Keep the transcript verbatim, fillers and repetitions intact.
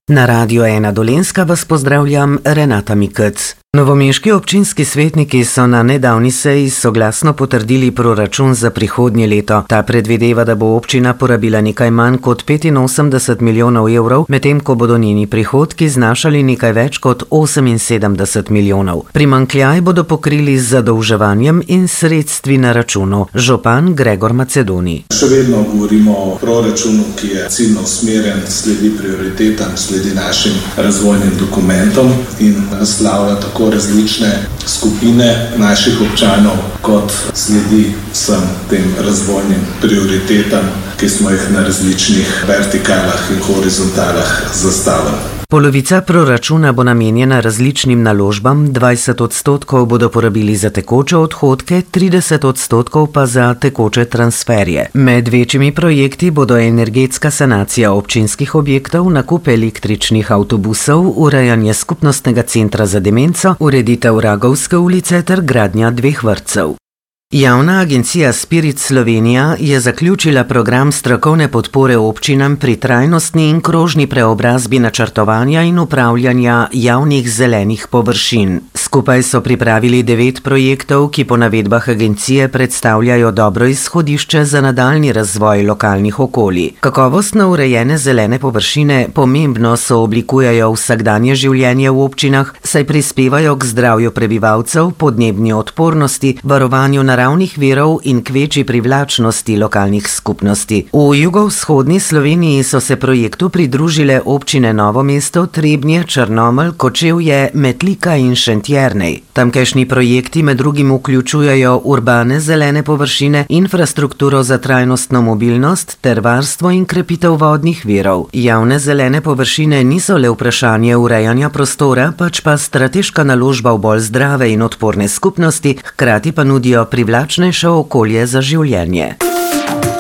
Na Radiu ena Dolenjska vas pozdravljam, Renata Mikec. Novomeški občinski svetniki so na nedavni seji soglasno potrdili proračun za prihodnje leto. Ta predvideva, da bo občina porabila nekaj manj kot petinosemdeset milijonov evrov, medtem ko bodo njeni prihodki znašali nekaj več kot oseminsedemdeset milijonov. Primanjkljaj bodo pokrili z zadolževanjem in sredstvi na računu. Župan Gregor Macedoni. Še vedno govorimo o proračunu, ki je ciljno usmerjen, sledi prioritetam, sledi našim razvojnim dokumentom in naslavlja tako različne skupine naših občanov, kot sledi vsem tem razvojnim prioritetam, ki smo jih na različnih vertikalah in horizontalah zastavili. Polovica proračuna bo namenjena različnim naložbam, dvajset odstotkov bodo porabili za tekoče odhodke, trideset odstotkov pa za tekoče transferje. Med večjimi projekti bodo energetska sanacija občinskih objektov, nakup električnih avtobusov, urejanje skupnostnega centra za demenco, ureditev Ragovske ulice ter gradnja dveh vrtcev. Javna agencija Spirit Slovenija je zaključila program strokovne podpore občinam pri trajnostni in krožni preobrazbi načrtovanja in upravljanja javnih zelenih površin. Skupaj so pripravili devet projektov, ki po navedbah agencije predstavljajo dobro izhodišče za nadaljnji razvoj lokalnih okolij. Kakovostno urejene zelene površine pomembno sooblikujejo vsakdanje življenje v občinah, saj prispevajo k zdravju prebivalcev, podnebni odpornosti, varovanju na naravnih virov in k večji privlačnosti lokalnih skupnosti. V jugovzhodni Sloveniji so se projektu pridružile občine Novo mesto, Trebnje, Črnomelj, Kočevje, Metlika in Šentjernej. Tamkajšnji projekti med drugim vključujejo urbane zelene površine, infrastrukturo za trajnostno mobilnost ter varstvo in krepitev vodnih virov. Javne zelene površine niso le vprašanje urejanja prostora, pač pa strateška naložba v bolj zdrave in odporne skupnosti, hkrati pa nudijo privlačnejše okolje za življenje.